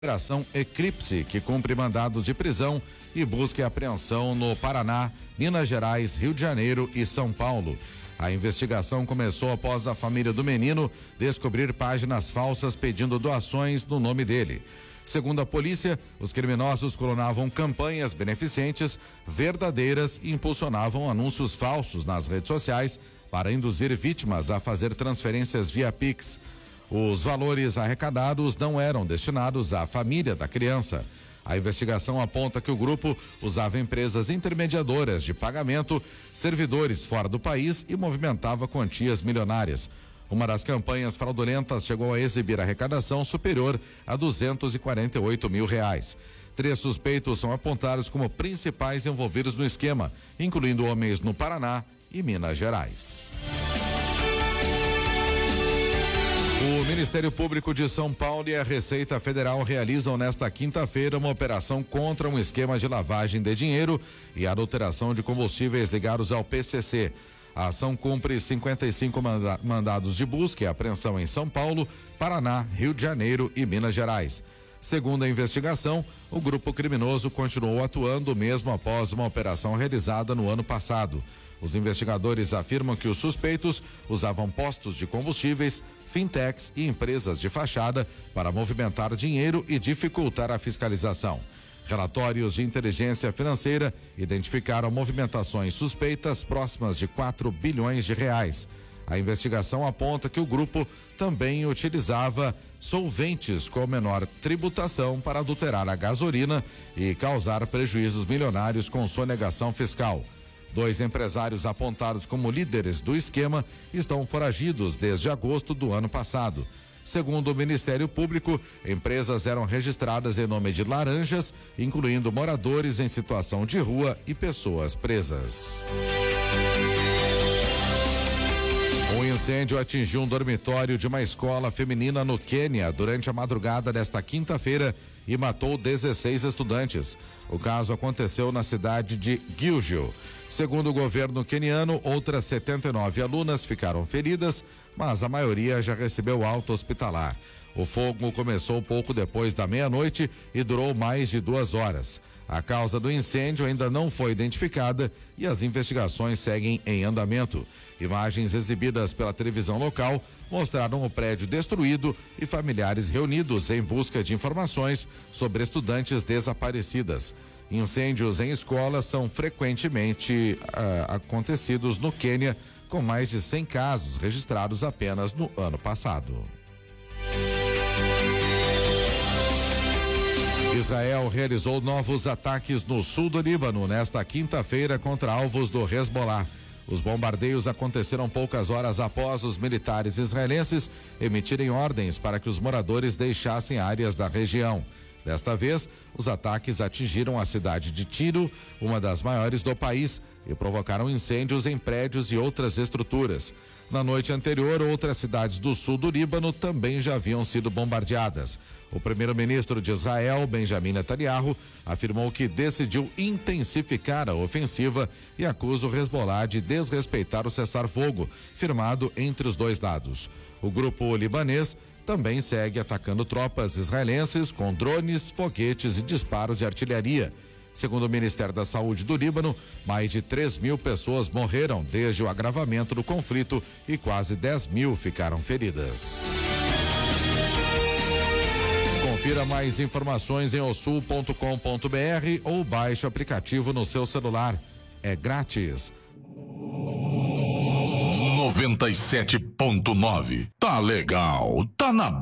Operação Eclipse, que cumpre mandados de prisão e busca e apreensão no Paraná, Minas Gerais, Rio de Janeiro e São Paulo. A investigação começou após a família do menino descobrir páginas falsas pedindo doações no nome dele. Segundo a polícia, os criminosos clonavam campanhas beneficentes verdadeiras e impulsionavam anúncios falsos nas redes sociais para induzir vítimas a fazer transferências via Pix. Os valores arrecadados não eram destinados à família da criança. A investigação aponta que o grupo usava empresas intermediadoras de pagamento, servidores fora do país e movimentava quantias milionárias. Uma das campanhas fraudulentas chegou a exibir arrecadação superior a R$248 mil. 3 suspeitos são apontados como principais envolvidos no esquema, incluindo homens no Paraná e Minas Gerais. O Ministério Público de São Paulo e a Receita Federal realizam nesta quinta-feira uma operação contra um esquema de lavagem de dinheiro e adulteração de combustíveis ligados ao PCC. A ação cumpre 55 mandados de busca e apreensão em São Paulo, Paraná, Rio de Janeiro e Minas Gerais. Segundo a investigação, o grupo criminoso continuou atuando mesmo após uma operação realizada no ano passado. Os investigadores afirmam que os suspeitos usavam postos de combustíveis, fintechs e empresas de fachada para movimentar dinheiro e dificultar a fiscalização. Relatórios de inteligência financeira identificaram movimentações suspeitas próximas de R$4 bilhões. A investigação aponta que o grupo também utilizava solventes com menor tributação para adulterar a gasolina e causar prejuízos milionários com sonegação fiscal. 2 empresários apontados como líderes do esquema estão foragidos desde agosto do ano passado. Segundo o Ministério Público, empresas eram registradas em nome de laranjas, incluindo moradores em situação de rua e pessoas presas. Um incêndio atingiu um dormitório de uma escola feminina no Quênia durante a madrugada desta quinta-feira e matou 16 estudantes. O caso aconteceu na cidade de Gilgil. Segundo o governo queniano, outras 79 alunas ficaram feridas, mas a maioria já recebeu alta hospitalar. O fogo começou pouco depois da meia-noite e durou mais de 2 horas. A causa do incêndio ainda não foi identificada e as investigações seguem em andamento. Imagens exibidas pela televisão local mostraram o prédio destruído e familiares reunidos em busca de informações sobre estudantes desaparecidas. Incêndios em escolas são frequentemente acontecidos no Quênia, com mais de 100 casos registrados apenas no ano passado. Israel realizou novos ataques no sul do Líbano nesta quinta-feira contra alvos do Hezbollah. Os bombardeios aconteceram poucas horas após os militares israelenses emitirem ordens para que os moradores deixassem áreas da região. Desta vez, os ataques atingiram a cidade de Tiro, uma das maiores do país, e provocaram incêndios em prédios e outras estruturas. Na noite anterior, outras cidades do sul do Líbano também já haviam sido bombardeadas. O primeiro-ministro de Israel, Benjamin Netanyahu, afirmou que decidiu intensificar a ofensiva e acusa o Hezbollah de desrespeitar o cessar-fogo, firmado entre os dois lados. O grupo libanês também segue atacando tropas israelenses com drones, foguetes e disparos de artilharia. Segundo o Ministério da Saúde do Líbano, mais de 3.000 pessoas morreram desde o agravamento do conflito e quase 10.000 ficaram feridas. Confira mais informações em osul.com.br ou baixe o aplicativo no seu celular. É grátis. 97.9. Tá legal, tá na